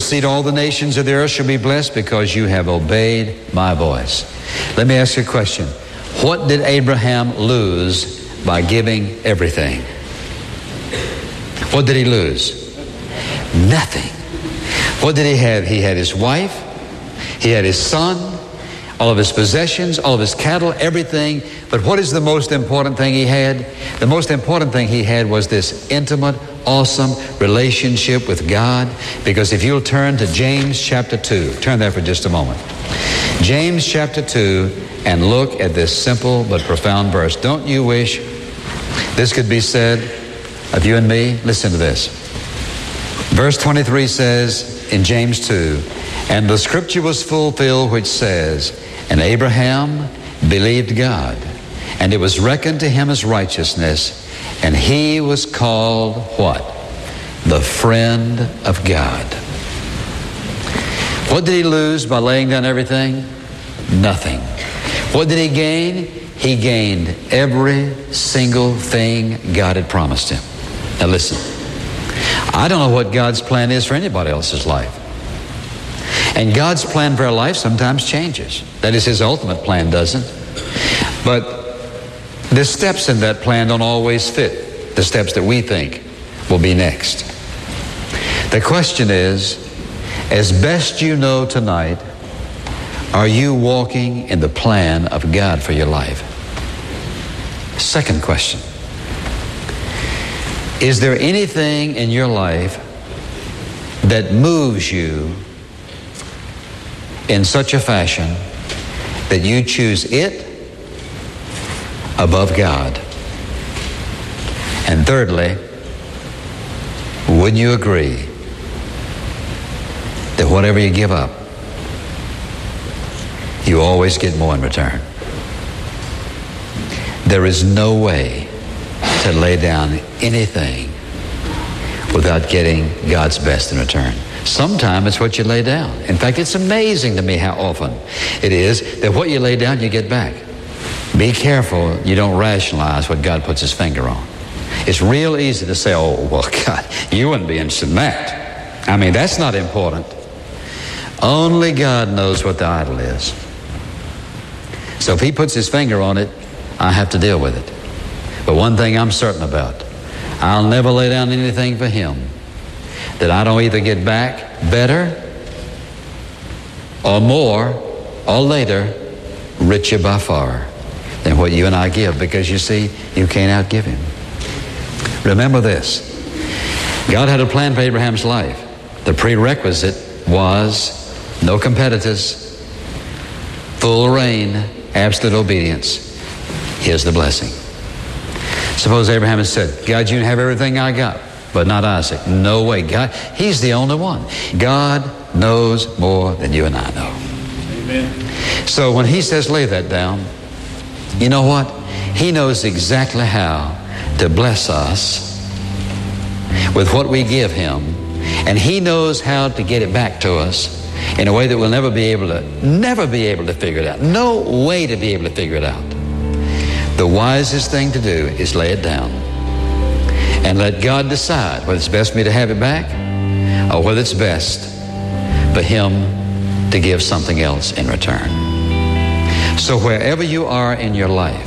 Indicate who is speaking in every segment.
Speaker 1: seed, all the nations of the earth shall be blessed because you have obeyed my voice. Let me ask you a question. What did Abraham lose by giving everything? What did he lose? Nothing. What did he have? He had his wife, he had his son, all of his possessions, all of his cattle, everything. But what is the most important thing he had? The most important thing he had was this intimate, awesome relationship with God. Because if you'll turn to James chapter 2, turn there for just a moment. James chapter 2, and look at this simple but profound verse. Don't you wish this could be said of you and me? Listen to this. Verse 23 says in James 2, and the scripture was fulfilled which says, and Abraham believed God, and it was reckoned to him as righteousness, and he was called what? The friend of God. What did he lose by laying down everything? Nothing. What did he gain? He gained every single thing God had promised him. Now listen, I don't know what God's plan is for anybody else's life. And God's plan for our life sometimes changes. That is, his ultimate plan doesn't. But the steps in that plan don't always fit the steps that we think will be next. The question is, as best you know tonight, are you walking in the plan of God for your life? Second question, is there anything in your life that moves you in such a fashion that you choose it above God? And thirdly, wouldn't you agree that whatever you give up, you always get more in return? There is no way to lay down anything without getting God's best in return. Sometimes it's what you lay down. In fact, it's amazing to me how often it is that what you lay down, you get back. Be careful you don't rationalize what God puts his finger on. It's real easy to say, oh, well, God, you wouldn't be interested in that. I mean, that's not important. Only God knows what the idol is. So if he puts his finger on it, I have to deal with it. But one thing I'm certain about, I'll never lay down anything for him that I don't either get back better or more or later richer by far than what you and I give, because you see, you can't outgive him. Remember this, God had a plan for Abraham's life. The prerequisite was no competitors, full reign, absolute obedience. Here's the blessing. Suppose Abraham had said, God, you can have everything I got, but not Isaac. No way. God, he's the only one. God knows more than you and I know. Amen. So when he says lay that down, you know what? He knows exactly how to bless us with what we give him, and he knows how to get it back to us in a way that we'll never be able to figure it out. No way to be able to figure it out. The wisest thing to do is lay it down and let God decide whether it's best for me to have it back or whether it's best for him to give something else in return. So wherever you are in your life,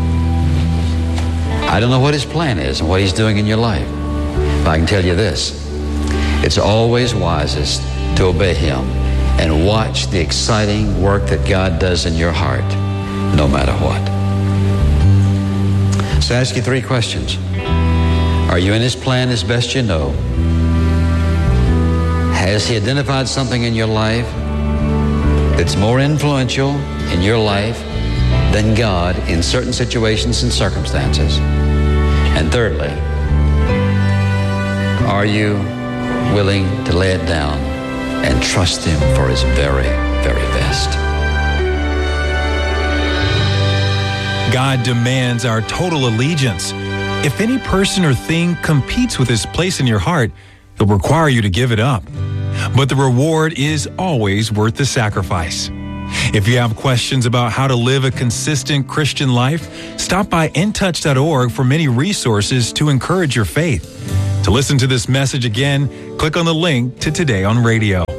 Speaker 1: I don't know what his plan is and what he's doing in your life, but I can tell you this, it's always wisest to obey him and watch the exciting work that God does in your heart, no matter what. So I ask you three questions. Are you in his plan as best you know? Has he identified something in your life that's more influential in your life than God in certain situations and circumstances? And thirdly, are you willing to lay it down and trust him for his very, very best?
Speaker 2: God demands our total allegiance. If any person or thing competes with his place in your heart, he'll require you to give it up. But the reward is always worth the sacrifice. If you have questions about how to live a consistent Christian life, stop by intouch.org for many resources to encourage your faith. To listen to this message again, click on the link to Today on Radio.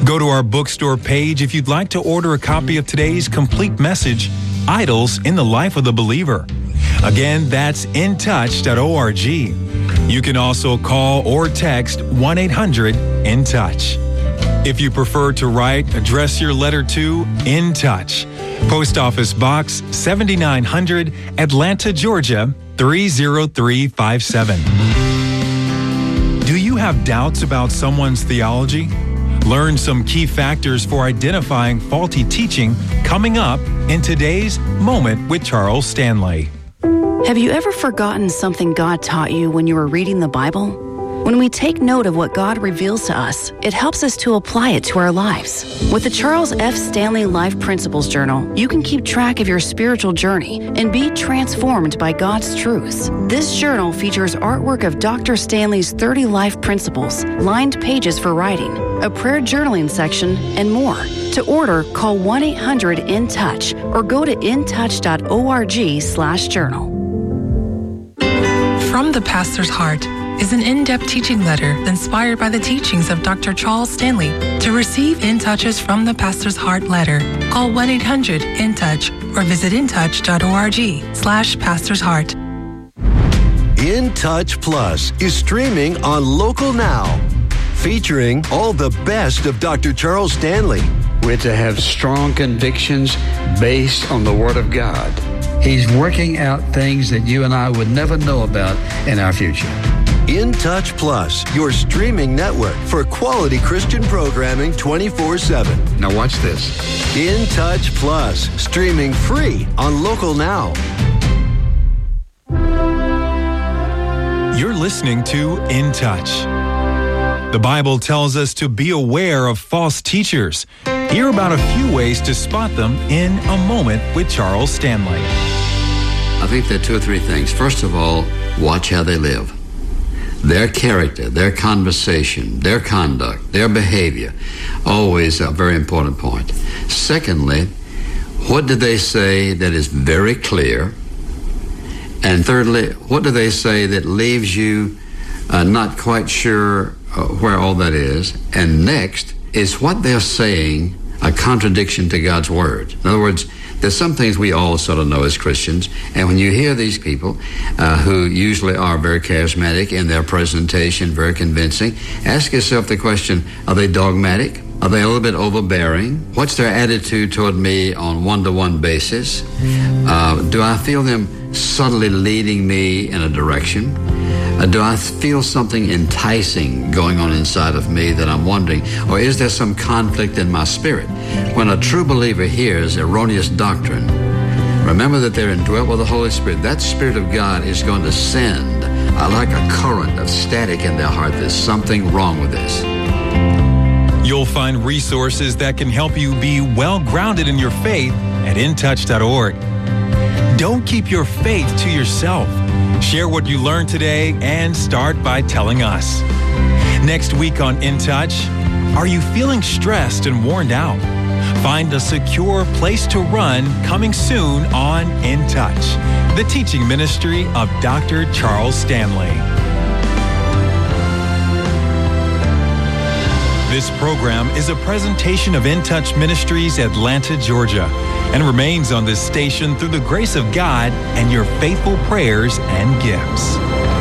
Speaker 2: Go to our bookstore page if you'd like to order a copy of today's complete message, Idols in the Life of the Believer. Again, that's intouch.org. You can also call or text 1-800-IN-TOUCH. If you prefer to write, address your letter to In Touch, Post Office Box 7900, Atlanta, Georgia 30357. Do you have doubts about someone's theology? Learn some key factors for identifying faulty teaching coming up in today's Moment with Charles Stanley.
Speaker 3: Have you ever forgotten something God taught you when you were reading the Bible? When we take note of what God reveals to us, it helps us to apply it to our lives. With the Charles F. Stanley Life Principles Journal, you can keep track of your spiritual journey and be transformed by God's truths. This journal features artwork of Dr. Stanley's 30 life principles, lined pages for writing, a prayer journaling section, and more. To order, call 1-800-IN-TOUCH or go to intouch.org/journal.
Speaker 4: From the Pastor's Heart is an in-depth teaching letter inspired by the teachings of Dr. Charles Stanley. To receive In Touches from the Pastor's Heart letter, call 1-800-IN-TOUCH or visit intouch.org/Pastor's Heart.
Speaker 5: In Touch Plus is streaming on Local Now, featuring all the best of Dr. Charles Stanley.
Speaker 1: We're to have strong convictions based on the Word of God. He's working out things that you and I would never know about in our future.
Speaker 5: In Touch Plus, your streaming network for quality Christian programming 24/7.
Speaker 1: Now watch this.
Speaker 5: In Touch Plus, streaming free on Local Now.
Speaker 2: You're listening to In Touch. The Bible tells us to be aware of false teachers. Hear about a few ways to spot them in a Moment with Charles Stanley.
Speaker 1: I think there are two or three things. First of all, watch how they live. Their character, their conversation, their conduct, their behavior, always a very important point. Secondly, what do they say that is very clear? And thirdly, what do they say that leaves you not quite sure where all that is? And next, is what they're saying a contradiction to God's Word? In other words, there's some things we all sort of know as Christians, and when you hear these people who usually are very charismatic in their presentation, very convincing, ask yourself the question, are they dogmatic? Are they a little bit overbearing? What's their attitude toward me on one-to-one basis? Do I feel them subtly leading me in a direction? Do I feel something enticing going on inside of me that I'm wondering, or is there some conflict in my spirit? When a true believer hears erroneous doctrine, remember that they're indwelt with the Holy Spirit. That Spirit of God is going to send like a current of static in their heart. There's something wrong with this.
Speaker 2: You'll find resources that can help you be well-grounded in your faith at intouch.org. Don't keep your faith to yourself. Share what you learned today and start by telling us. Next week on In Touch, are you feeling stressed and worn out? Find a secure place to run coming soon on In Touch, the teaching ministry of Dr. Charles Stanley. This program is a presentation of In Touch Ministries, Atlanta, Georgia, and remains on this station through the grace of God and your faithful prayers and gifts.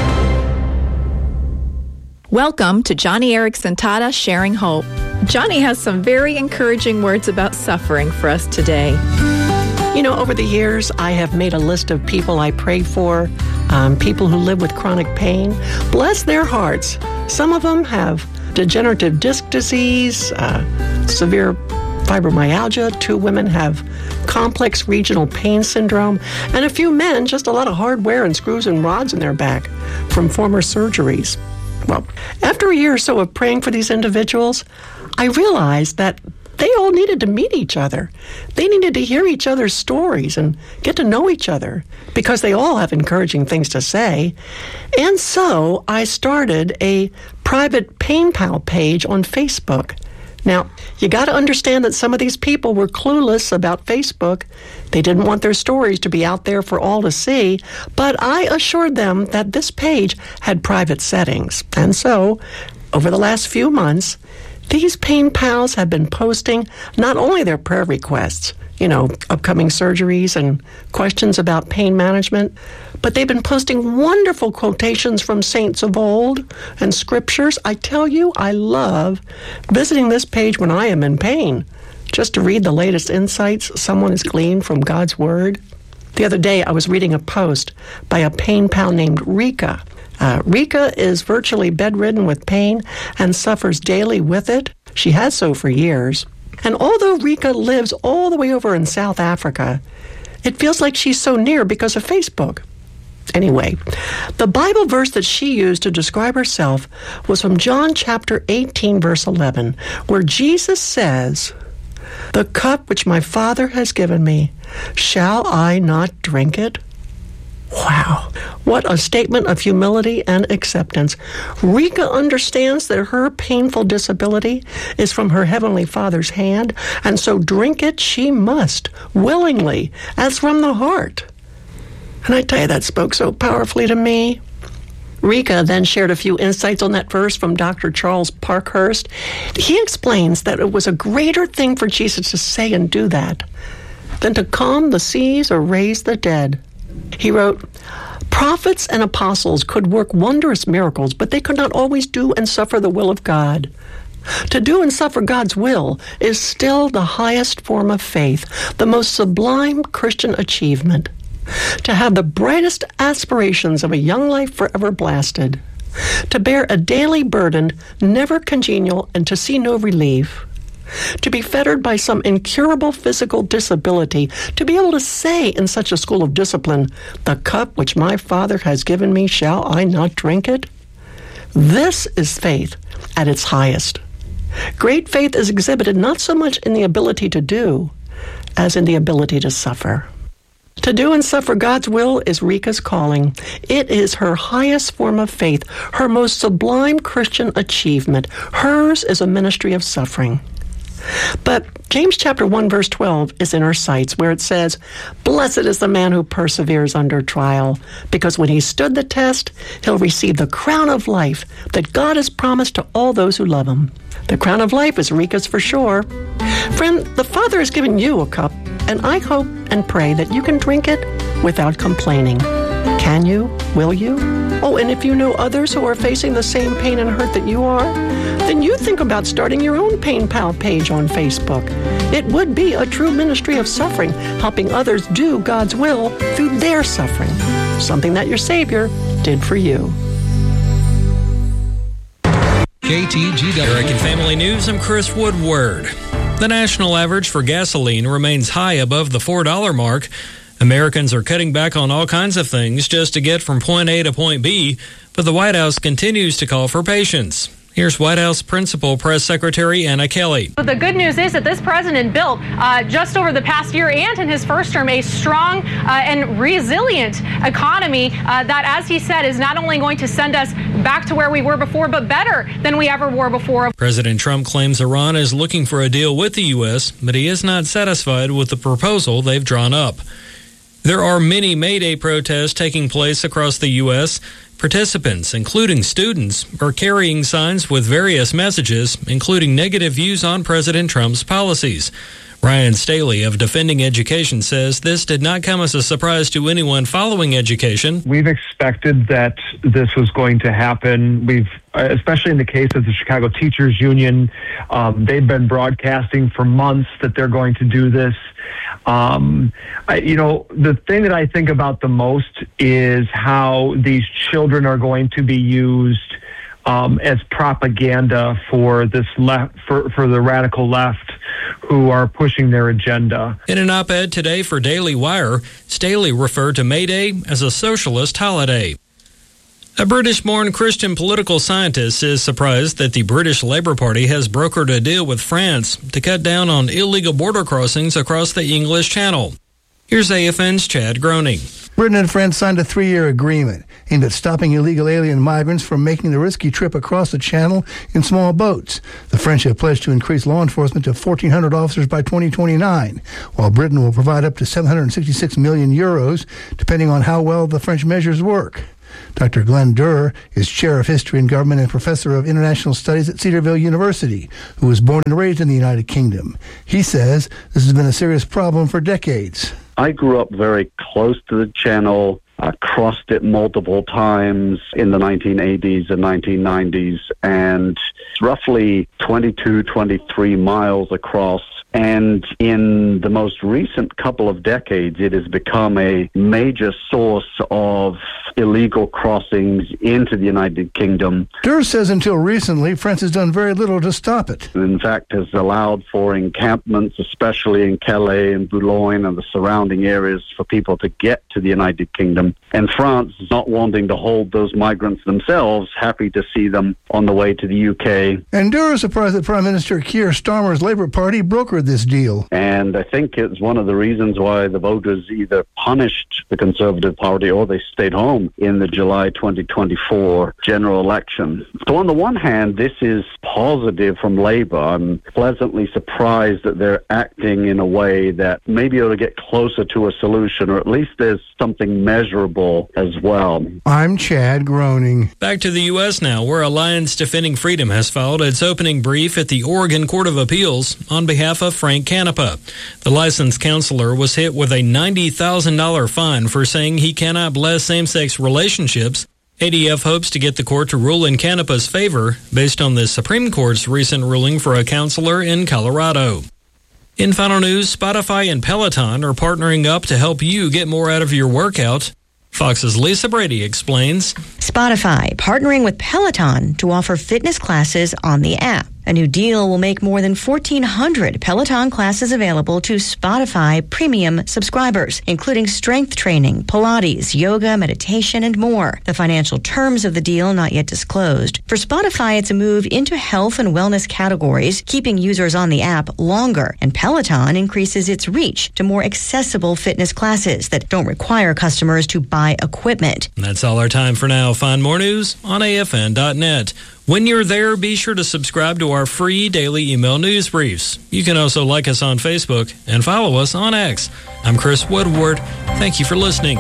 Speaker 6: Welcome to Johnny Erickson Tata Sharing Hope. Johnny has some very encouraging words about suffering for us today.
Speaker 7: You know, over the years, I have made a list of people I pray for, people who live with chronic pain. Bless their hearts. Some of them have degenerative disc disease, severe fibromyalgia. 2 women have complex regional pain syndrome, and a few men just a lot of hard wear and screws and rods in their back from former surgeries. Well, after a year or so of praying for these individuals, I realized that they all needed to meet each other. They needed to hear each other's stories and get to know each other because they all have encouraging things to say. And so I started a private Pain Pal page on Facebook. Now, you got to understand that some of these people were clueless about Facebook. They didn't want their stories to be out there for all to see, but I assured them that this page had private settings. And so, over the last few months, These pain pals have been posting not only their prayer requests, upcoming surgeries and questions about pain management, but they've been posting wonderful quotations from saints of old and scriptures. I tell you, I love visiting this page when I am in pain, just to read the latest insights someone has gleaned from God's Word. The other day, I was reading a post by a pain pal named Rika. Rika is virtually bedridden with pain and suffers daily with it. She has so for years. And although Rika lives all the way over in South Africa, it feels like she's so near because of Facebook. Anyway, the Bible verse that she used to describe herself was from John chapter 18, verse 11, where Jesus says, "The cup which my Father has given me, shall I not drink it?" Wow, what a statement of humility and acceptance. Rika understands that her painful disability is from her Heavenly Father's hand, and so drink it she must, willingly, as from the heart. And I tell you, that spoke so powerfully to me. Rika then shared a few insights on that verse from Dr. Charles Parkhurst. He explains that it was a greater thing for Jesus to say and do that than to calm the seas or raise the dead. He wrote, "Prophets and apostles could work wondrous miracles, but they could not always do and suffer the will of God. To do and suffer God's will is still the highest form of faith, the most sublime Christian achievement. To have the brightest aspirations of a young life forever blasted. To bear a daily burden never congenial and to see no relief. To be fettered by some incurable physical disability, to be able to say in such a school of discipline, 'The cup which my Father has given me, shall I not drink it?' This is faith at its highest. Great faith is exhibited not so much in the ability to do as in the ability to suffer. To do and suffer God's will is Rika's calling. It is her highest form of faith, her most sublime Christian achievement. Hers is a ministry of suffering. But James chapter 1 verse 12 is in our sights, where it says, "Blessed is the man who perseveres under trial, because when he stood the test, he'll receive the crown of life that God has promised to all those who love him." The crown of life is Rika's for sure. Friend, the Father has given you a cup, and I hope and pray that you can drink it without complaining. Can you? Will you? Oh, and if you know others who are facing the same pain and hurt that you are, then you think about starting your own Pain Pal page on Facebook. It would be a true ministry of suffering, helping others do God's will through their suffering, something that your Savior did for you.
Speaker 8: KTGW. American Family News, I'm Chris Woodward. The national average for gasoline remains high above the $4 mark. Americans are cutting back on all kinds of things just to get from point A to point B, but the White House continues to call for patience. Here's White House Principal Press Secretary Anna Kelly.
Speaker 9: But the good news is that this president built just over the past year and in his first term a strong and resilient economy that, as he said, is not only going to send us back to where we were before, but better than we ever were before.
Speaker 8: President Trump claims Iran is looking for a deal with the U.S., but he is not satisfied with the proposal they've drawn up. There are many May Day protests taking place across the U.S. Participants, including students, are carrying signs with various messages, including negative views on President Trump's policies. Ryan Staley of Defending Education says this did not come as a surprise to anyone following education.
Speaker 10: We've expected that this was going to happen. Especially in the case of the Chicago Teachers Union, they've been broadcasting for months that they're going to do this. The thing that I think about the most is how these children are going to be used as propaganda for this for the radical left who are pushing their agenda.
Speaker 8: In an op-ed today for Daily Wire, Staley referred to May Day as a socialist holiday. A British-born Christian political scientist is surprised that the British Labour Party has brokered a deal with France to cut down on illegal border crossings across the English Channel. Here's AFN's Chad Groening.
Speaker 11: Britain and France signed a 3-year agreement aimed at stopping illegal alien migrants from making the risky trip across the Channel in small boats. The French have pledged to increase law enforcement to 1,400 officers by 2029, while Britain will provide up to €766 million, depending on how well the French measures work. Dr. Glenn Durr is chair of history and government and professor of international studies at Cedarville University, who was born and raised in the United Kingdom. He says this has been a serious problem for decades.
Speaker 12: I grew up very close to the channel. I crossed it multiple times in the 1980s and 1990s, and it's roughly 22, 23 miles across. And in the most recent couple of decades, it has become a major source of illegal crossings into the United Kingdom.
Speaker 11: Durr says until recently, France has done very little to stop it.
Speaker 12: In fact, has allowed for encampments, especially in Calais and Boulogne and the surrounding areas, for people to get to the United Kingdom. And France, not wanting to hold those migrants themselves, happy to see them on the way to the UK.
Speaker 11: And Durr is surprised that Prime Minister Keir Starmer's Labour Party brokered this deal.
Speaker 12: And I think it's one of the reasons why the voters either punished the Conservative Party or they stayed home in the July 2024 general election. So on the one hand, this is positive from Labour. I'm pleasantly surprised that they're acting in a way that maybe ought to get closer to a solution, or at least there's something measurable as well.
Speaker 11: I'm Chad Groening.
Speaker 8: Back to the U.S. now, where Alliance Defending Freedom has filed its opening brief at the Oregon Court of Appeals on behalf of Frank Canepa. The licensed counselor was hit with a $90,000 fine for saying he cannot bless same-sex relationships. ADF hopes to get the court to rule in Canepa's favor based on the Supreme Court's recent ruling for a counselor in Colorado. In final news, Spotify and Peloton are partnering up to help you get more out of your workout. Fox's Lisa Brady explains.
Speaker 13: Spotify partnering with Peloton to offer fitness classes on the app. A new deal will make more than 1,400 Peloton classes available to Spotify premium subscribers, including strength training, Pilates, yoga, meditation, and more. The financial terms of the deal not yet disclosed. For Spotify, it's a move into health and wellness categories, keeping users on the app longer. And Peloton increases its reach to more accessible fitness classes that don't require customers to buy equipment.
Speaker 8: And that's all our time for now. Find more news on AFN.net. When you're there, be sure to subscribe to our free daily email news briefs. You can also like us on Facebook and follow us on X. I'm Chris Woodward. Thank you for listening.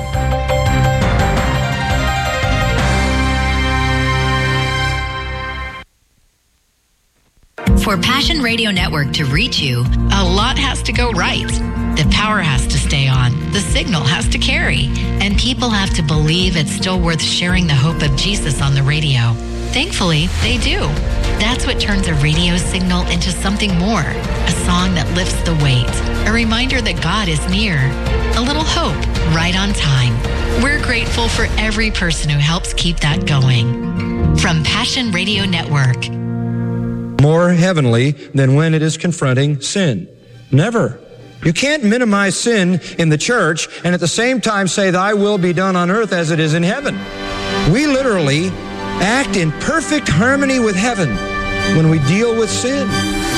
Speaker 14: For Passion Radio Network to reach you, a lot has to go right. The power has to stay on, the signal has to carry, and people have to believe it's still worth sharing the hope of Jesus on the radio. Thankfully, they do. That's what turns a radio signal into something more. A song that lifts the weight. A reminder that God is near. A little hope right on time. We're grateful for every person who helps keep that going. From Passion Radio Network.
Speaker 15: More heavenly than when it is confronting sin. Never. You can't minimize sin in the church and at the same time say, thy will be done on earth as it is in heaven. We literally act in perfect harmony with heaven when we deal with sin.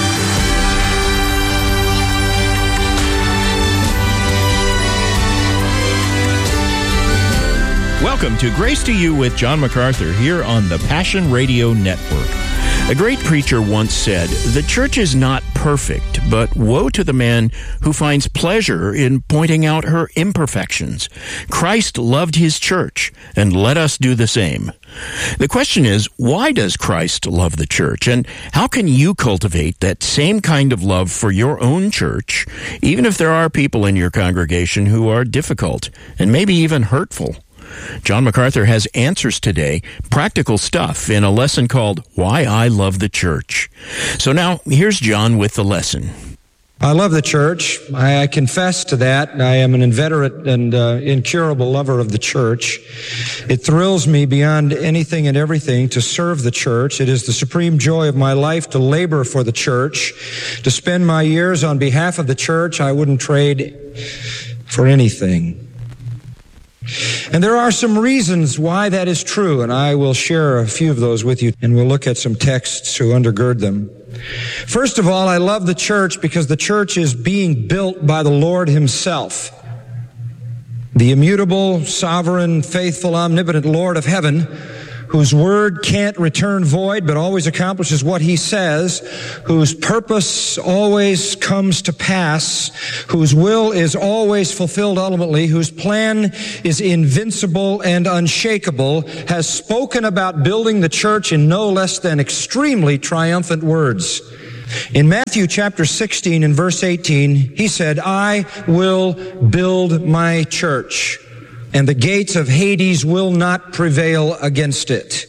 Speaker 16: Welcome to Grace to You with John MacArthur here on the Passion Radio Network. A great preacher once said, "The church is not perfect, but woe to the man who finds pleasure in pointing out her imperfections. Christ loved his church, and let us do the same." The question is, why does Christ love the church? And how can you cultivate that same kind of love for your own church, even if there are people in your congregation who are difficult and maybe even hurtful? John MacArthur has answers today, practical stuff, in a lesson called Why I Love the Church. So now, here's John with the lesson.
Speaker 15: I love the church. I confess to that. I am an inveterate and incurable lover of the church. It thrills me beyond anything and everything to serve the church. It is the supreme joy of my life to labor for the church, to spend my years on behalf of the church. I wouldn't trade for anything. And there are some reasons why that is true, and I will share a few of those with you, and we'll look at some texts to undergird them. First of all, I love the church because the church is being built by the Lord himself. The immutable, sovereign, faithful, omnipotent Lord of heaven whose word can't return void but always accomplishes what he says, whose purpose always comes to pass, whose will is always fulfilled ultimately, whose plan is invincible and unshakable, has spoken about building the church in no less than extremely triumphant words. In Matthew chapter 16 and verse 18, he said, "I will build my church, and the gates of Hades will not prevail against it."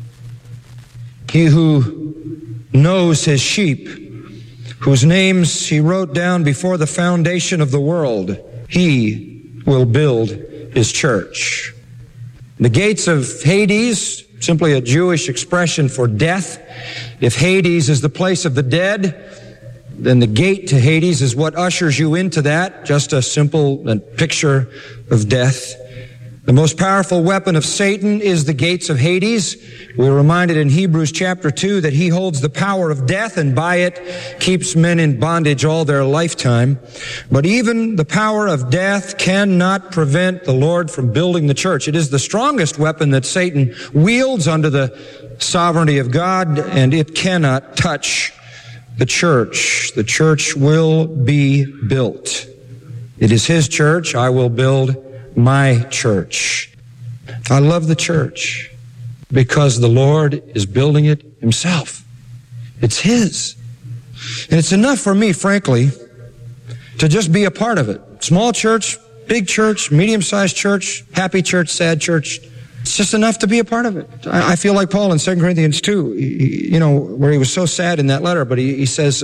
Speaker 15: He who knows his sheep, whose names he wrote down before the foundation of the world, he will build his church. The gates of Hades, simply a Jewish expression for death. If Hades is the place of the dead, then the gate to Hades is what ushers you into that, just a simple picture of death. The most powerful weapon of Satan is the gates of Hades. We're reminded in Hebrews chapter 2 that he holds the power of death and by it keeps men in bondage all their lifetime. But even the power of death cannot prevent the Lord from building the church. It is the strongest weapon that Satan wields under the sovereignty of God, and it cannot touch the church. The church will be built. It is his church. I will build my church. I love the church because the Lord is building it himself. It's his. And it's enough for me, frankly, to just be a part of it. Small church, big church, medium-sized church, happy church, sad church. It's just enough to be a part of it. I feel like Paul in 2 Corinthians 2, where he was so sad in that letter, but he says,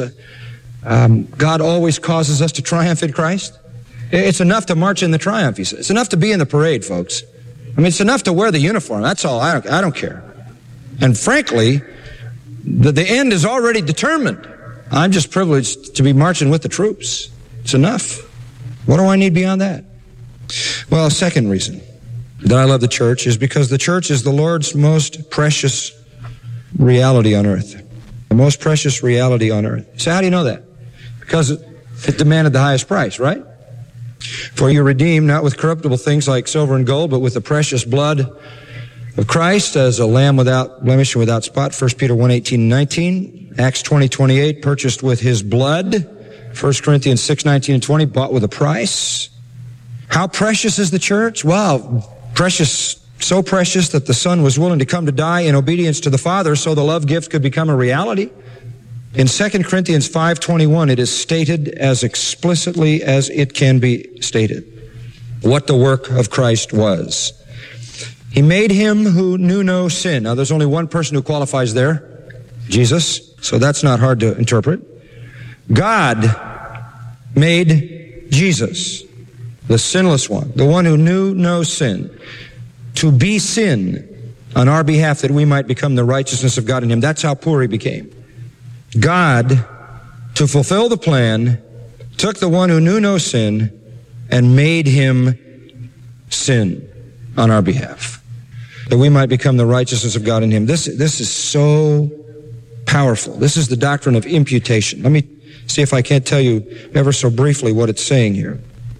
Speaker 15: God always causes us to triumph in Christ. It's enough to march in the triumph, he says. It's enough to be in the parade, folks. I mean, it's enough to wear the uniform. That's all. I don't care. And frankly, the end is already determined. I'm just privileged to be marching with the troops. It's enough. What do I need beyond that? Well, a second reason that I love the church is because the church is the Lord's most precious reality on earth. The most precious reality on earth. So how do you know that? Because it demanded the highest price, right? For you redeemed not with corruptible things like silver and gold, but with the precious blood of Christ as a lamb without blemish and without spot. 1 Peter 1:18-19. Acts 20:28, purchased with his blood. 1 Corinthians 6:19 and 20, bought with a price. How precious is the church? Wow, precious, so precious that the Son was willing to come to die in obedience to the Father so the love gift could become a reality. In 2 Corinthians 5:21, it is stated as explicitly as it can be stated what the work of Christ was. He made him who knew no sin. Now, there's only one person who qualifies there, Jesus, so that's not hard to interpret. God made Jesus, the sinless one, the one who knew no sin, to be sin on our behalf that we might become the righteousness of God in him. That's how poor he became. God, to fulfill the plan, took the one who knew no sin and made him sin on our behalf, that we might become the righteousness of God in him. This is so powerful. This is the doctrine of imputation. Let me see if I can't tell you ever so briefly what it's saying here.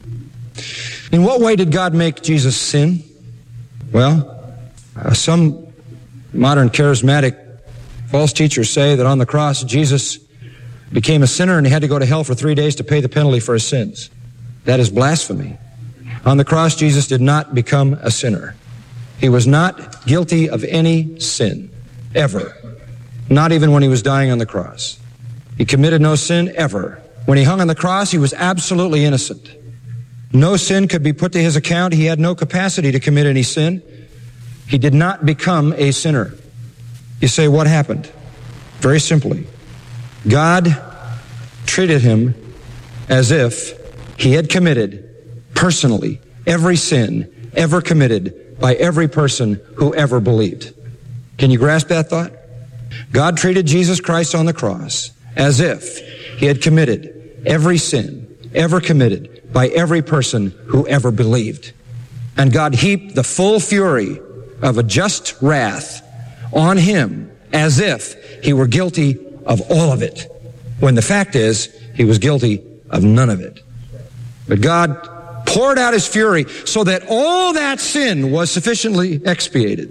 Speaker 15: In what way did God make Jesus sin? Well, some modern charismatic false teachers say that on the cross, Jesus became a sinner and he had to go to hell for 3 days to pay the penalty for his sins. That is blasphemy. On the cross, Jesus did not become a sinner. He was not guilty of any sin, ever. Not even when he was dying on the cross. He committed no sin ever. When he hung on the cross, he was absolutely innocent. No sin could be put to his account. He had no capacity to commit any sin. He did not become a sinner. You say, what happened? Very simply, God treated him as if he had committed personally every sin ever committed by every person who ever believed. Can you grasp that thought? God treated Jesus Christ on the cross as if he had committed every sin ever committed by every person who ever believed. And God heaped the full fury of a just wrath on him as if he were guilty of all of it, when the fact is he was guilty of none of it. But God poured out his fury so that all that sin was sufficiently expiated.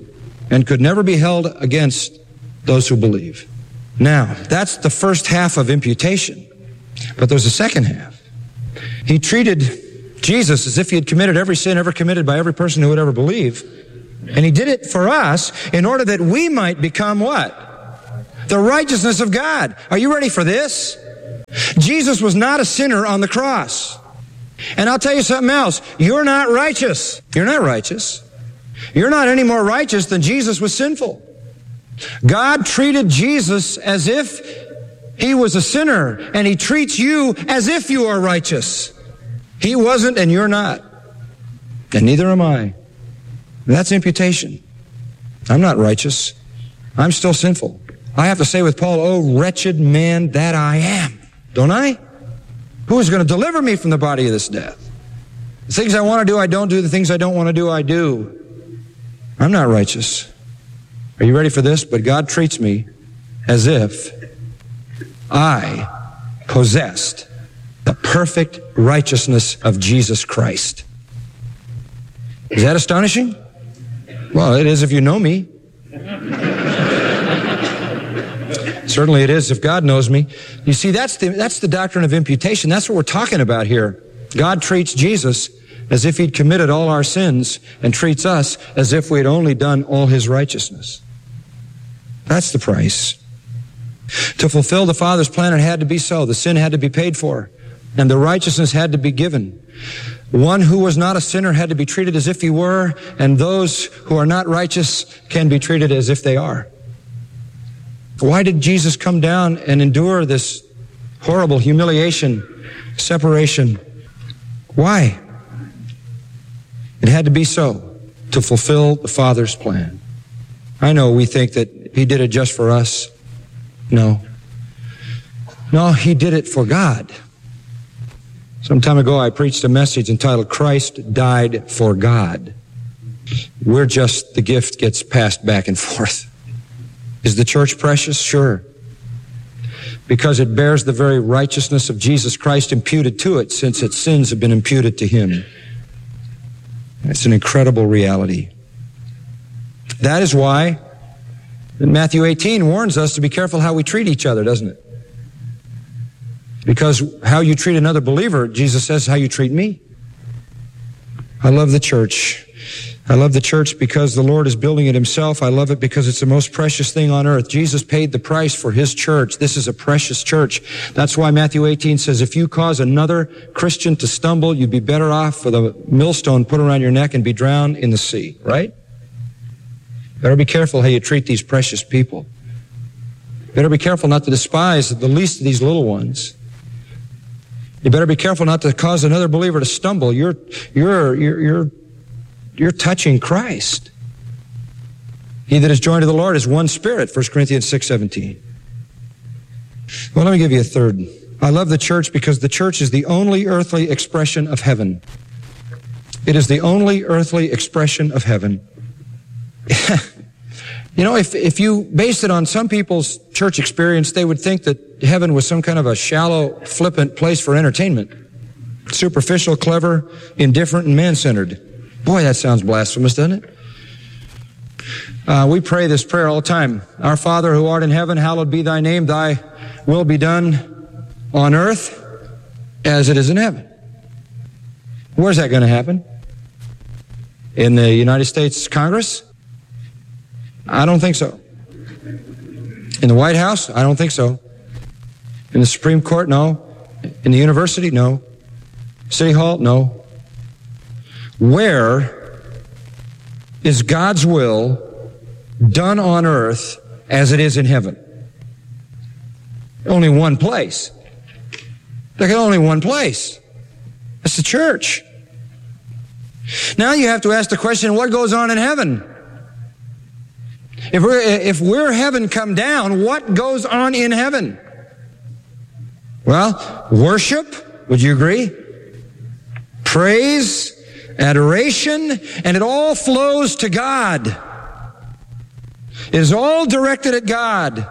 Speaker 15: and could never be held against those who believe. Now, that's the first half of imputation. But there's a second half. He treated Jesus as if he had committed every sin ever committed by every person who would ever believe. And he did it for us in order that we might become what? The righteousness of God. Are you ready for this? Jesus was not a sinner on the cross. And I'll tell you something else. You're not righteous. You're not righteous. You're not any more righteous than Jesus was sinful. God treated Jesus as if he was a sinner, and he treats you as if you are righteous. He wasn't, and you're not. And neither am I. That's imputation. I'm not righteous. I'm still sinful. I have to say with Paul, oh, wretched man that I am. Don't I? Who is going to deliver me from the body of this death? The things I want to do, I don't do. The things I don't want to do, I do. I'm not righteous. Are you ready for this? But God treats me as if I possessed the perfect righteousness of Jesus Christ. Is that astonishing? Well, it is if you know me. Certainly it is if God knows me. You see, that's the doctrine of imputation. That's what we're talking about here. God treats Jesus as if he'd committed all our sins and treats us as if we had only done all his righteousness. That's the price. To fulfill the Father's plan, it had to be so. The sin had to be paid for, and the righteousness had to be given. One who was not a sinner had to be treated as if he were, and those who are not righteous can be treated as if they are. Why did Jesus come down and endure this horrible humiliation, separation? Why? It had to be so to fulfill the Father's plan. I know we think that he did it just for us. No, he did it for God. Some time ago, I preached a message entitled, Christ Died for God. We're just, the gift gets passed back and forth. Is the church precious? Sure. Because it bears the very righteousness of Jesus Christ imputed to it, since its sins have been imputed to him. It's an incredible reality. That is why Matthew 18 warns us to be careful how we treat each other, doesn't it? Because how you treat another believer, Jesus says, how you treat me. I love the church. I love the church because the Lord is building it himself. I love it because it's the most precious thing on earth. Jesus paid the price for his church. This is a precious church. That's why Matthew 18 says, if you cause another Christian to stumble, you'd be better off with a millstone put around your neck and be drowned in the sea, right? Better be careful how you treat these precious people. Better be careful not to despise the least of these little ones. You better be careful not to cause another believer to stumble. You're touching Christ. He that is joined to the Lord is one spirit, 1 Corinthians 6:17. Well, let me give you a third. I love the church because the church is the only earthly expression of heaven. It is the only earthly expression of heaven. You know, if you based it on some people's church experience, they would think that heaven was some kind of a shallow, flippant place for entertainment. Superficial, clever, indifferent, and man-centered. Boy, that sounds blasphemous, doesn't it? We pray this prayer all the time. Our Father who art in heaven, hallowed be thy name. Thy will be done on earth as it is in heaven. Where's that going to happen? In the United States Congress? I don't think so. In the White House? I don't think so. In the Supreme Court? No. In the university? No. City Hall? No. Where is God's will done on earth as it is in heaven? Only one place. There's only one place. That's the church. Now you have to ask the question, what goes on in heaven? If we're heaven come down, what goes on in heaven? Well, worship, would you agree? Praise, adoration, and it all flows to God. It is all directed at God.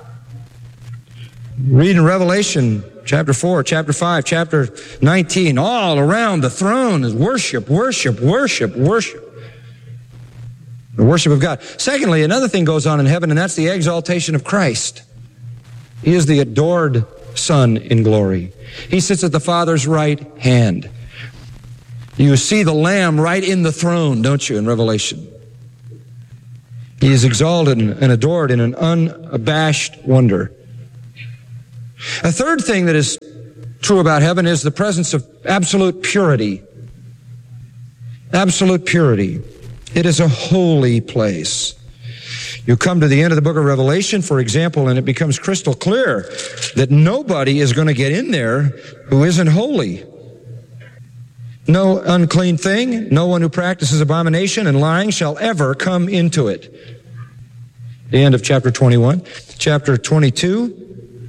Speaker 15: Read in Revelation chapter 4, chapter 5, chapter 19, all around the throne is worship, worship, worship, worship. The worship of God. Secondly, another thing goes on in heaven, and that's the exaltation of Christ. He is the adored Son in glory. He sits at the Father's right hand. You see the Lamb right in the throne, don't you, in Revelation? He is exalted and adored in an unabashed wonder. A third thing that is true about heaven is the presence of absolute purity. Absolute purity. It is a holy place. You come to the end of the book of Revelation, for example, and it becomes crystal clear that nobody is going to get in there who isn't holy. No unclean thing, no one who practices abomination and lying shall ever come into it. The end of chapter 21. Chapter 22.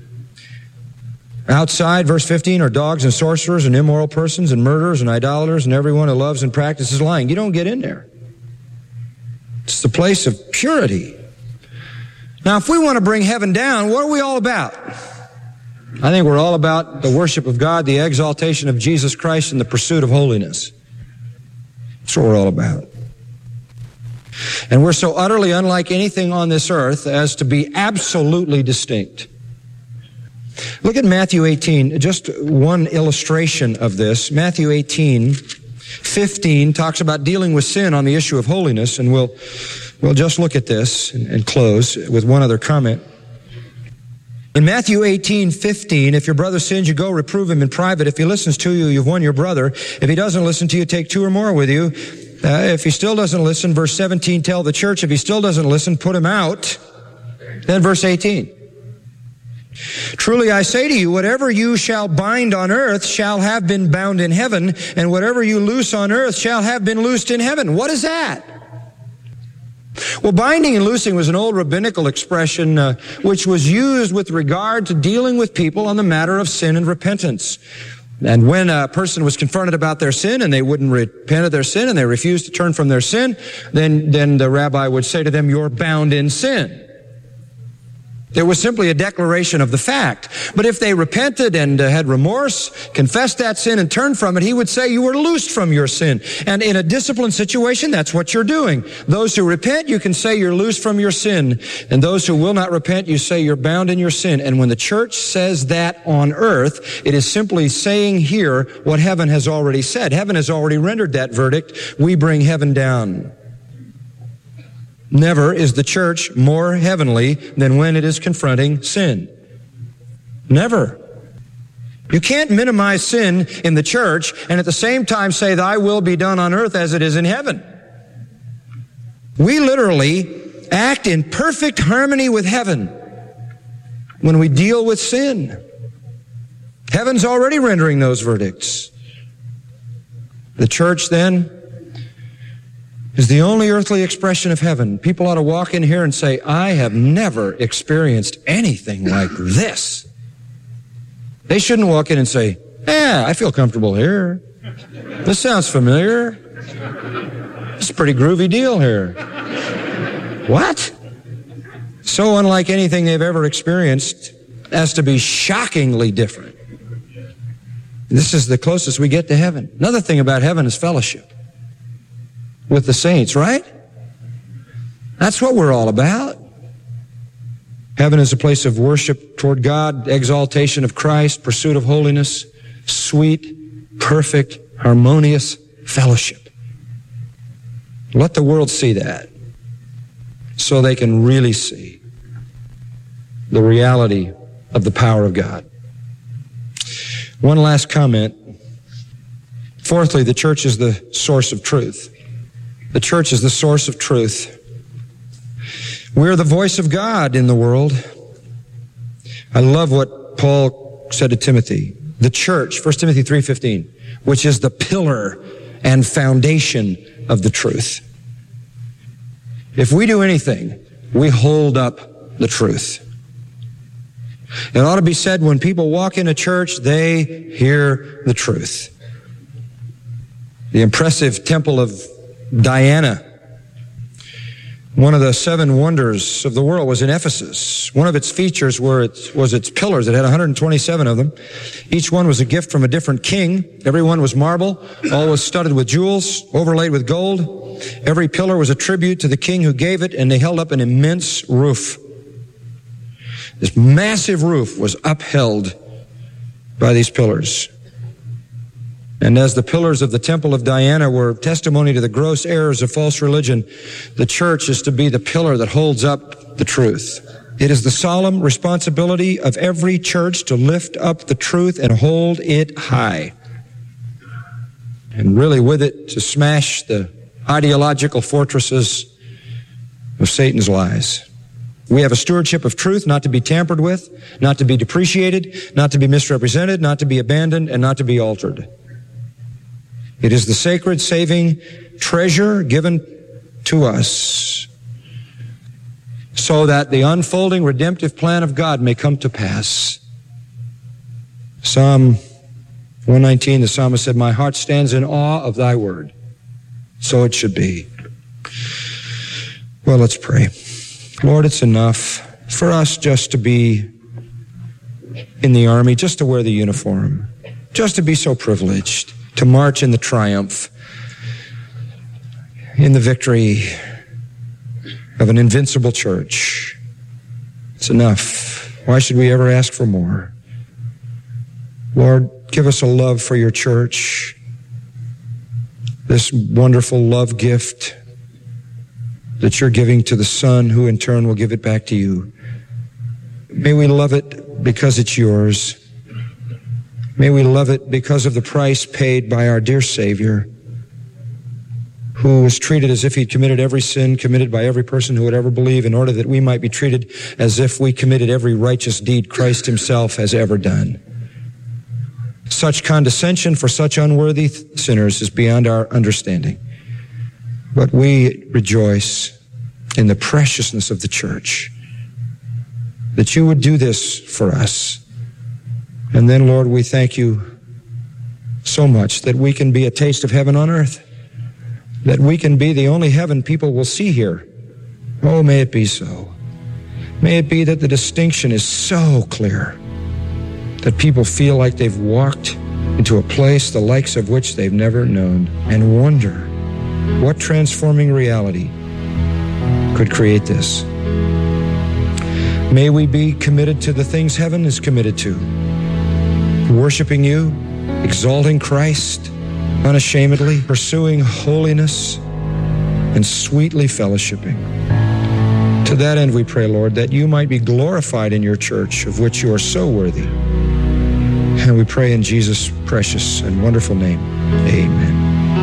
Speaker 15: Outside, verse 15, are dogs and sorcerers and immoral persons and murderers and idolaters and everyone who loves and practices lying. You don't get in there. It's the place of purity. Now, if we want to bring heaven down, what are we all about? I think we're all about the worship of God, the exaltation of Jesus Christ, and the pursuit of holiness. That's what we're all about. And we're so utterly unlike anything on this earth as to be absolutely distinct. Look at Matthew 18, just one illustration of this. Matthew 18:15 talks about dealing with sin on the issue of holiness, and we'll just look at this and close with one other comment. In Matthew 18:15, if your brother sins, you go reprove him in private. If he listens to you, you've won your brother. If he doesn't listen to you, take two or more with you. If he still doesn't listen, verse 17, tell the church. If he still doesn't listen, put him out. Then verse 18. Truly I say to you, whatever you shall bind on earth shall have been bound in heaven, and whatever you loose on earth shall have been loosed in heaven. What is that? Well, binding and loosing was an old rabbinical expression which was used with regard to dealing with people on the matter of sin and repentance. And when a person was confronted about their sin and they wouldn't repent of their sin and they refused to turn from their sin, then the rabbi would say to them, you're bound in sin. It was simply a declaration of the fact. But if they repented and had remorse, confessed that sin and turned from it, he would say you were loosed from your sin. And in a disciplined situation, that's what you're doing. Those who repent, you can say you're loosed from your sin. And those who will not repent, you say you're bound in your sin. And when the church says that on earth, it is simply saying here what heaven has already said. Heaven has already rendered that verdict. We bring heaven down. Never is the church more heavenly than when it is confronting sin. Never. You can't minimize sin in the church and at the same time say, thy will be done on earth as it is in heaven. We literally act in perfect harmony with heaven when we deal with sin. Heaven's already rendering those verdicts. The church then is the only earthly expression of heaven. People ought to walk in here and say, I have never experienced anything like this. They shouldn't walk in and say, yeah, I feel comfortable here. This sounds familiar. It's a pretty groovy deal here. What? So unlike anything they've ever experienced as to be shockingly different. This is the closest we get to heaven. Another thing about heaven is fellowship with the saints, right? That's what we're all about. Heaven is a place of worship toward God, exaltation of Christ, pursuit of holiness, sweet, perfect, harmonious fellowship. Let the world see that so they can really see the reality of the power of God. One last comment. Fourthly, the church is the source of truth. The church is the source of truth. We're the voice of God in the world. I love what Paul said to Timothy. The church, 1 Timothy 3:15, which is the pillar and foundation of the truth. If we do anything, we hold up the truth. It ought to be said when people walk into church, they hear the truth. The impressive temple of Diana, one of the 7 wonders of the world, was in Ephesus. One of its features was its pillars. It had 127 of them. Each one was a gift from a different king. Every one was marble. All was studded with jewels, overlaid with gold. every pillar was a tribute to the king who gave it, and they held up an immense roof. This massive roof was upheld by these pillars. And as the pillars of the Temple of Diana were testimony to the gross errors of false religion, the church is to be the pillar that holds up the truth. It is the solemn responsibility of every church to lift up the truth and hold it high. And really with it to smash the ideological fortresses of Satan's lies. We have a stewardship of truth not to be tampered with, not to be depreciated, not to be misrepresented, not to be abandoned, and not to be altered. It is the sacred saving treasure given to us so that the unfolding redemptive plan of God may come to pass. Psalm 119, the psalmist said, "My heart stands in awe of thy word." So it should be. Well, let's pray. Lord, it's enough for us just to be in the army, just to wear the uniform, just to be so privileged, to march in the triumph, in the victory of an invincible church. It's enough. Why should we ever ask for more? Lord, give us a love for your church, this wonderful love gift that you're giving to the Son, who in turn will give it back to you. May we love it because it's yours. May we love it because of the price paid by our dear Savior, who was treated as if he'd committed every sin committed by every person who would ever believe, in order that we might be treated as if we committed every righteous deed Christ himself has ever done. Such condescension for such unworthy sinners is beyond our understanding. But we rejoice in the preciousness of the church, that you would do this for us. And then, Lord, we thank you so much that we can be a taste of heaven on earth, that we can be the only heaven people will see here. Oh, may it be so. May it be that the distinction is so clear that people feel like they've walked into a place the likes of which they've never known, and wonder what transforming reality could create this. May we be committed to the things heaven is committed to, worshiping you, exalting Christ unashamedly, pursuing holiness, and sweetly fellowshipping. To that end we pray, Lord, that you might be glorified in your church, of which you are so worthy. And we pray in Jesus' precious and wonderful name. Amen.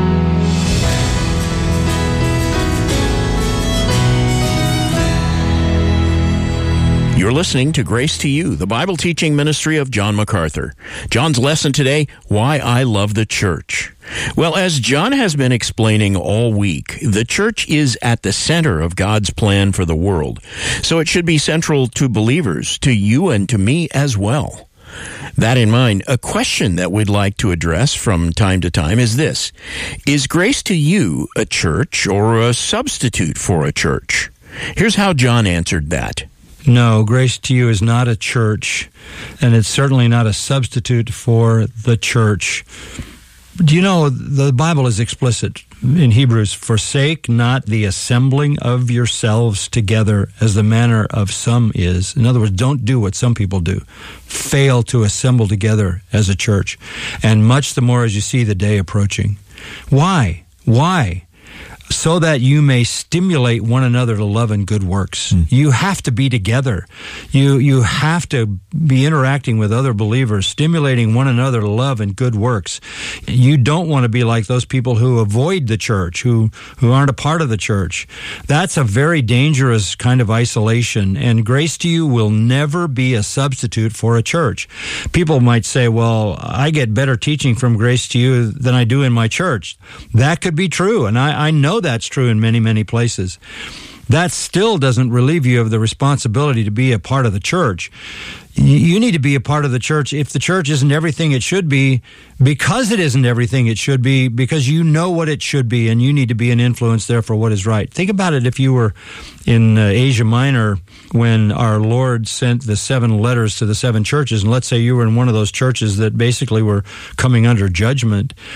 Speaker 16: You're listening to Grace to You, the Bible teaching ministry of John MacArthur. John's lesson today, Why I Love the Church. Well, as John has been explaining all week, the church is at the center of God's plan for the world. So it should be central to believers, to you and to me as well. That in mind, a question that we'd like to address from time to time is this: is Grace to You a church or a substitute for a church? Here's how John answered that.
Speaker 2: No, Grace to You is not a church, and it's certainly not a substitute for the church. Do you know, the Bible is explicit in Hebrews, forsake not the assembling of yourselves together as the manner of some is. In other words, don't do what some people do. Fail to assemble together as a church, and much the more as you see the day approaching. Why? Why? So that you may stimulate one another to love and good works. You have to be together. You have to be interacting with other believers, stimulating one another to love and good works. You don't want to be like those people who avoid the church, who aren't a part of the church. That's a very dangerous kind of isolation, and Grace to You will never be a substitute for a church. People might say, well, I get better teaching from Grace to You than I do in my church. That could be true, and I know that's true in many, many places. That still doesn't relieve you of the responsibility to be a part of the church. You need to be a part of the church if the church isn't everything it should be, because it isn't everything it should be, because you know what it should be, and you need to be an influence there for what is right. Think about it if you were in Asia Minor when our Lord sent the 7 letters to the 7 churches, and let's say you were in one of those churches that basically were coming under judgment.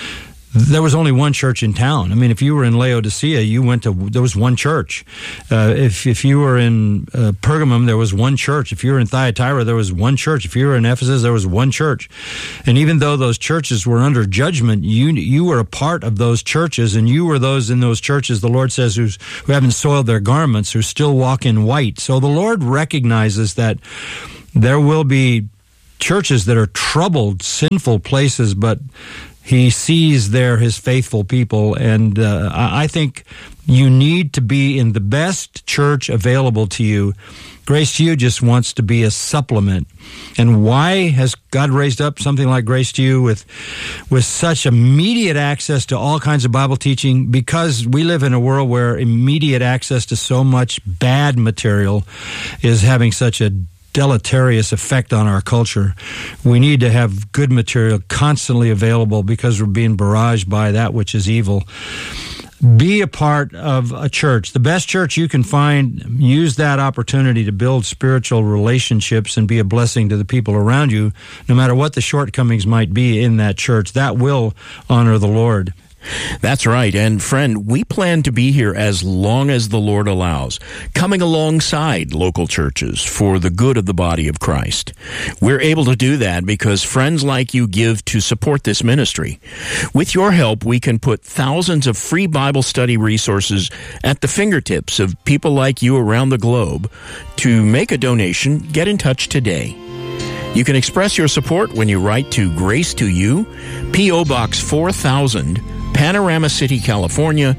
Speaker 15: there was only one church in town. I mean, if you were in Laodicea, there was one church. If you were in Pergamum, there was one church. If you were in Thyatira, there was one church. If you were in Ephesus, there was one church. And even though those churches were under judgment, you were a part of those churches, and you were those in those churches, the Lord says, who haven't soiled their garments, who still walk in white. So the Lord recognizes that there will be churches that are troubled, sinful places, but He sees there His faithful people, and I think you need to be in the best church available to you. Grace to You just wants to be a supplement. And why has God raised up something like Grace to You with such immediate access to all kinds of Bible teaching? Because we live in a world where immediate access to so much bad material is having such a deleterious effect on our culture. We need to have good material constantly available because we're being barraged by that which is evil. Be a part of a church, the best church you can find. Use that opportunity to build spiritual relationships and be a blessing to the people around you, no matter what the shortcomings might be in that church. That will honor the Lord.
Speaker 16: That's right. And friend, we plan to be here as long as the Lord allows, coming alongside local churches for the good of the body of Christ. We're able to do that because friends like you give to support this ministry. With your help, we can put thousands of free Bible study resources at the fingertips of people like you around the globe. To make a donation, get in touch today. You can express your support when you write to Grace to You, P.O. Box 4000, Panorama City, California,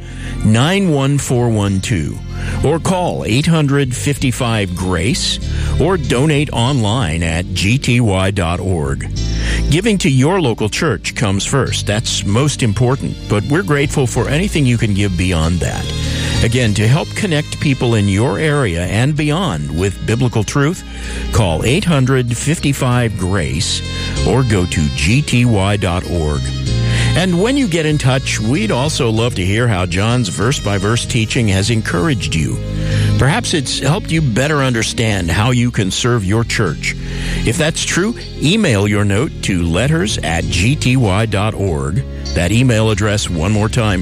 Speaker 16: 91412, or call 800-55-GRACE, or donate online at gty.org. Giving to your local church comes first. That's most important, but we're grateful for anything you can give beyond that. Again, to help connect people in your area and beyond with biblical truth, call 800-55-GRACE or go to gty.org. And when you get in touch, we'd also love to hear how John's verse-by-verse teaching has encouraged you. Perhaps it's helped you better understand how you can serve your church. If that's true, email your note to letters@gty.org. That email address, one more time,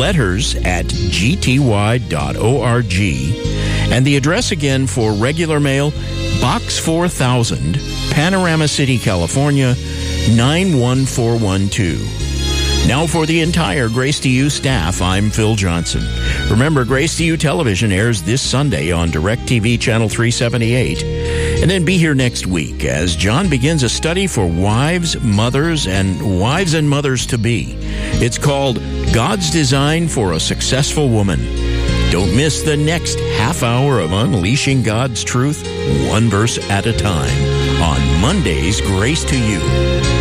Speaker 16: letters@gty.org. And the address again for regular mail, Box 4000, Panorama City, California, 91412. Now for the entire Grace to You staff, I'm Phil Johnson. Remember, Grace to You Television airs this Sunday on DirecTV Channel 378. And then be here next week as John begins a study for wives, mothers, and wives and mothers-to-be. It's called God's Design for a Successful Woman. Don't miss the next half hour of unleashing God's truth, one verse at a time, on Monday's Grace to You.